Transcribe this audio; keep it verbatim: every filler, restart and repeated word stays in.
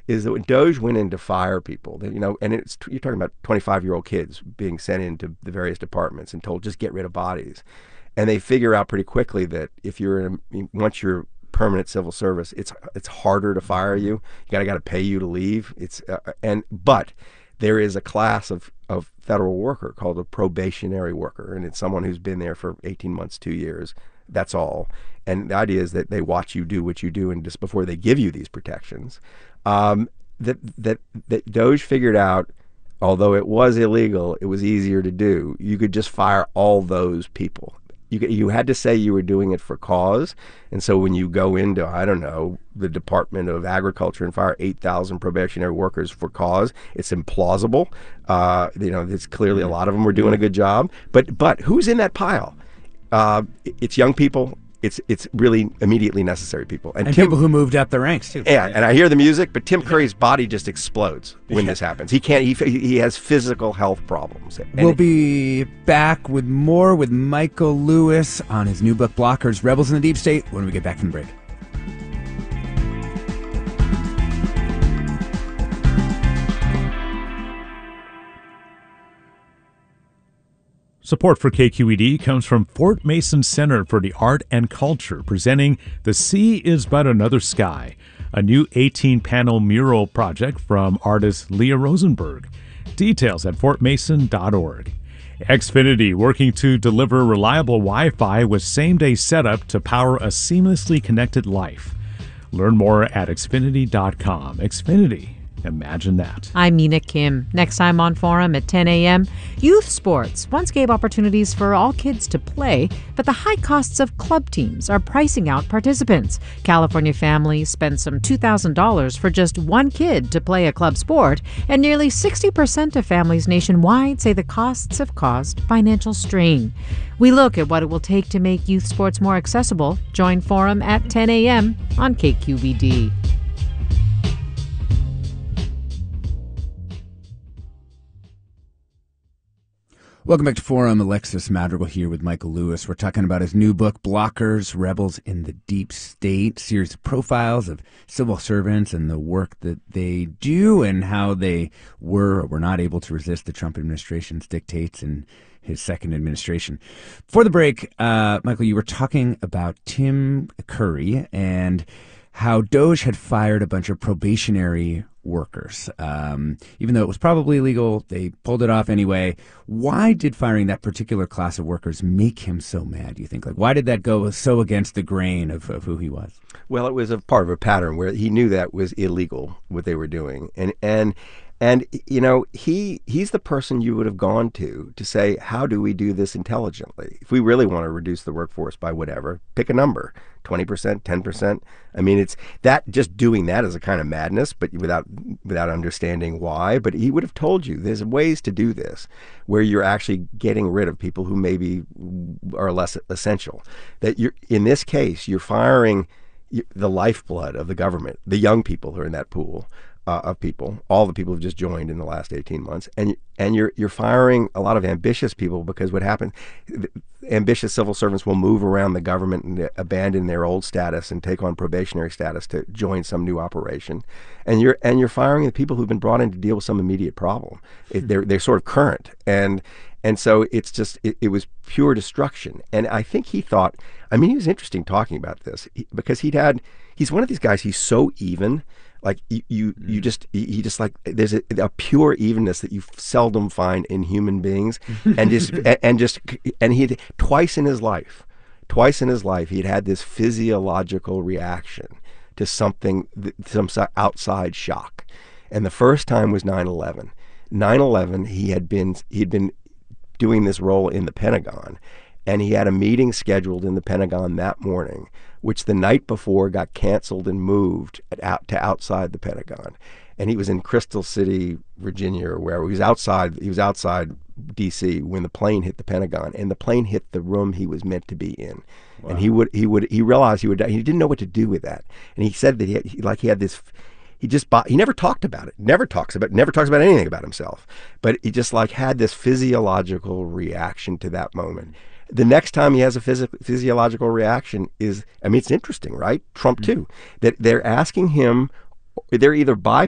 is that when DOJ went in to fire people, that, you know, and it's you're talking about twenty-five-year-old kids being sent into the various departments and told just get rid of bodies, and they figure out pretty quickly that if you're in a, once you're permanent civil service, it's it's harder to fire you. You gotta gotta pay you to leave. It's uh, and but there is a class of of federal worker called a probationary worker, and it's someone who's been there for eighteen months, two years. That's all. And the idea is that they watch you do what you do, and just before they give you these protections, um, that that that DOJ figured out, although it was illegal, it was easier to do. You could just fire all those people. You you had to say you were doing it for cause, and so when you go into, I don't know, the Department of Agriculture and fire eight thousand probationary workers for cause, it's implausible. Uh, you know, it's clearly a lot of them were doing a good job, but but who's in that pile? Uh, it's young people. It's it's really immediately necessary people, and, and Tim, people who moved up the ranks too. Yeah, and I hear the music, but Tim Curry's body just explodes when yeah. this happens. He can't. He he has physical health problems. And we'll be back with more with Michael Lewis on his new book, Blockers: Rebels in the Deep State, when we get back from the break. Support for K Q E D comes from Fort Mason Center for the Art and Culture, presenting The Sea is But Another Sky, a new eighteen-panel mural project from artist Leah Rosenberg. Details at fort mason dot org. Xfinity, working to deliver reliable Wi-Fi with same-day setup to power a seamlessly connected life. Learn more at xfinity dot com. Xfinity. Imagine that. I'm Mina Kim. Next time on Forum at ten a.m., youth sports once gave opportunities for all kids to play, but the high costs of club teams are pricing out participants. California families spend some two thousand dollars for just one kid to play a club sport, and nearly sixty percent of families nationwide say the costs have caused financial strain. We look at what it will take to make youth sports more accessible. Join Forum at ten a.m. on K Q B D. Welcome back to Forum. Alexis Madrigal here with Michael Lewis. We're talking about his new book, Blockers: Rebels in the Deep State, series of profiles of civil servants and the work that they do and how they were or were not able to resist the Trump administration's dictates in his second administration. For the break, uh, Michael, you were talking about Tim Curry and how DOJ had fired a bunch of probationary workers. Um, even though it was probably illegal, they pulled it off anyway. Why did firing that particular class of workers make him so mad, do you think? Like, why did that go so against the grain of, of who he was? Well, it was a part of a pattern where he knew that was illegal, what they were doing. And, and, and you know, he he's the person you would have gone to to say, how do we do this intelligently? If we really want to reduce the workforce by whatever, pick a number. twenty percent, ten percent. I mean, it's that just doing that is a kind of madness, but without without understanding why. But he would have told you there's ways to do this where you're actually getting rid of people who maybe are less essential. That you're in this case, you're firing the lifeblood of the government, the young people who are in that pool uh, of people, all the people who've just joined in the last eighteen months, and and you're you're firing a lot of ambitious people because what happens. Ambitious civil servants will move around the government and abandon their old status and take on probationary status to join some new operation, and you're and you're firing the people who've been brought in to deal with some immediate problem. It, they're they're sort of current, and and so it's just it, it was pure destruction. And I think he thought, I mean, he was interesting talking about this because he'd had he's one of these guys. He's so even. Like you, you, you just, he just like, there's a, a pure evenness that you seldom find in human beings. And just, and just, and he, twice in his life, twice in his life, he'd had this physiological reaction to something, some outside shock. And the first time was nine eleven. nine eleven, he had been, he'd been doing this role in the Pentagon. And he had a meeting scheduled in the Pentagon that morning, which the night before got canceled and moved at, out to outside the Pentagon. And he was in Crystal City, Virginia, or wherever. He was outside. He was outside D C when the plane hit the Pentagon, and the plane hit the room he was meant to be in. Wow. And he would, he would, he realized he would die. He didn't know what to do with that. And he said that he, had, he like, he had this. He just bought, he never talked about it. Never talks about, never talks about anything about himself. But he just like had this physiological reaction to that moment. The next time he has a phys- physiological reaction is, I mean, it's interesting, right? Trump, too, that they're asking him, they're either by